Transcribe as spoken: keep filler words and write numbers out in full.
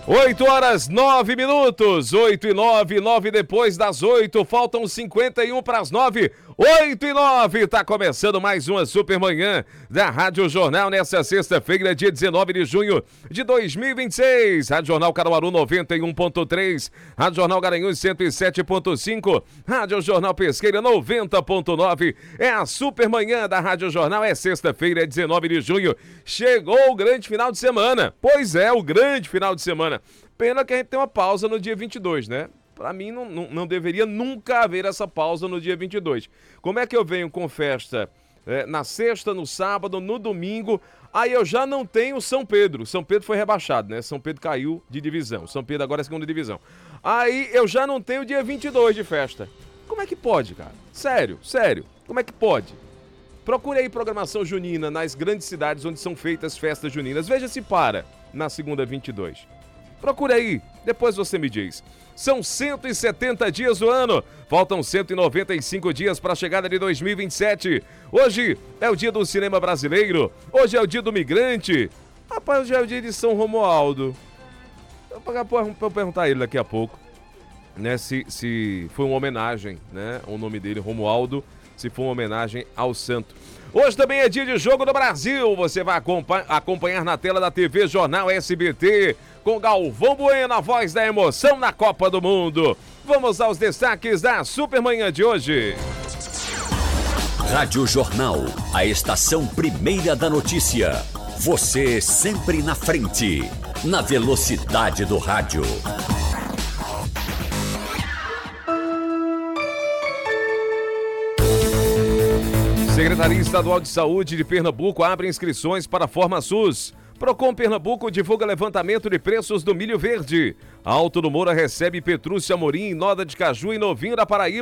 oito horas, nove minutos, oito e nove, nove depois das oito, faltam cinquenta e um para as nove, oito e nove, tá começando mais uma super manhã da Rádio Jornal nessa sexta-feira, dia dezenove de junho de dois mil e vinte e seis, Rádio Jornal Caruaru noventa e um ponto três, Rádio Jornal Garanhuns cento e sete ponto cinco, Rádio Jornal Pesqueira noventa ponto nove, é a super manhã da Rádio Jornal, é sexta-feira, é dezenove de junho, chegou o grande final de semana, pois é, o grande final de semana. Pena que a gente tem uma pausa no dia vinte e dois, né? Pra mim não, não, não deveria nunca haver essa pausa no dia vinte e dois. Como é que eu venho com festa é, na sexta, no sábado, no domingo, aí eu já não tenho São Pedro. São Pedro foi rebaixado, né? São Pedro caiu de divisão. São Pedro agora é segunda divisão. Aí eu já não tenho dia vinte e dois de festa. Como é que pode, cara? Sério, sério. Como é que pode? Procure aí programação junina nas grandes cidades onde são feitas festas juninas. Veja se para na segunda vinte e dois. Procure aí, depois você me diz. São cento e setenta dias do ano, faltam cento e noventa e cinco dias para a chegada de dois mil e vinte e sete. Hoje é o dia do cinema brasileiro, hoje é o dia do migrante. Rapaz, hoje é o dia de São Romualdo. Eu vou perguntar a ele daqui a pouco, né, se, se foi uma homenagem, né, o nome dele, Romualdo, se foi uma homenagem ao santo. Hoje também é dia de Jogo do Brasil, você vai acompanhar na tela da T V Jornal S B T, com Galvão Bueno, a voz da emoção na Copa do Mundo. Vamos aos destaques da Supermanhã de hoje. Rádio Jornal, a estação primeira da notícia. Você sempre na frente, na velocidade do rádio. Secretaria Estadual de Saúde de Pernambuco abre inscrições para a Forma SUS. Procon Pernambuco divulga levantamento de preços do milho verde. Alto do Moura recebe Petrúcia Amorim, Noda de Caju e Novinho da Paraíba.